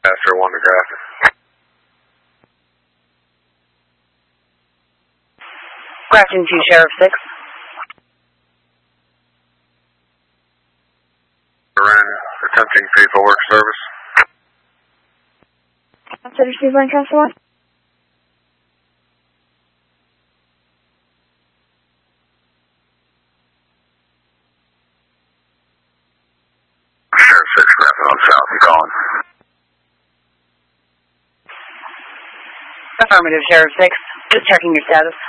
After 1 to Grafton. Grafton 2, Sheriff 6. Ren, attempting paperwork service. Center Steve Lancaster 1. Sheriff 6, Grafton on South, you calling? Affirmative, Sheriff 6. Just checking your status.